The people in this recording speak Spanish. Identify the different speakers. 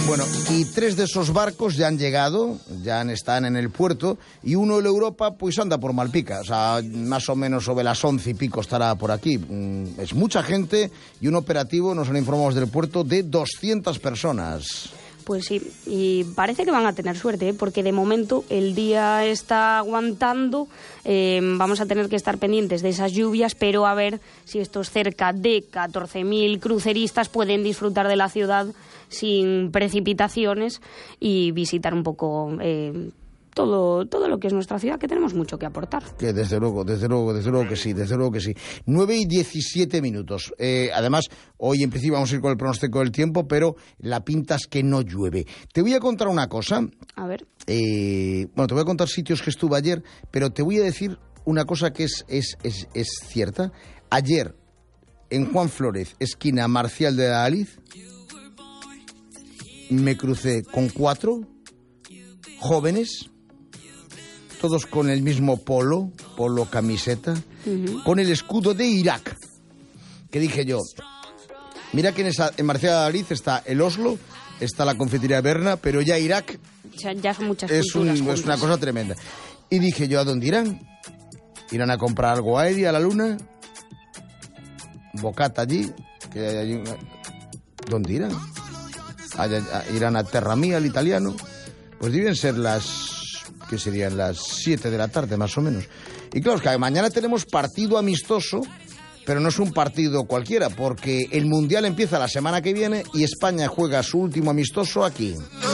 Speaker 1: Bueno, y 3 de esos barcos ya han llegado, están en el puerto, y uno, el Europa, pues anda por Malpica. O sea, más o menos sobre las 11 y pico estará por aquí. Es mucha gente y un operativo, nos han informado del puerto, de 200 personas.
Speaker 2: Pues sí, y parece que van a tener suerte, porque de momento el día está aguantando, vamos a tener que estar pendientes de esas lluvias, pero a ver si estos cerca de 14.000 cruceristas pueden disfrutar de la ciudad sin precipitaciones y visitar un poco todo lo que es nuestra ciudad, que tenemos mucho que aportar.
Speaker 1: Que desde luego que sí. 9:17. Además, hoy en principio vamos a ir con el pronóstico del tiempo, pero la pinta es que no llueve. Te voy a contar una cosa.
Speaker 2: A ver.
Speaker 1: Te voy a contar sitios que estuve ayer, pero te voy a decir una cosa que es cierta. Ayer, en Juan Flórez, esquina Marcial de Adalid, me crucé con 4 jóvenes, todos con el mismo polo camiseta, con el escudo de Irak. Que dije yo, mira que en Marcial de Adalid está el Oslo, está la confitería de Berna, pero ya Irak
Speaker 2: ya son muchas culturas
Speaker 1: es una cosa tremenda. Y dije yo, ¿a dónde irán? ¿Irán a comprar algo aéreo a la luna? Bocata allí, que hay allí. ¿Dónde irán? ¿Irán a Terra Mia, al italiano? Pues deben ser que serían las 7 de la tarde, más o menos. Y claro, es que mañana tenemos partido amistoso, pero no es un partido cualquiera, porque el Mundial empieza la semana que viene y España juega su último amistoso aquí.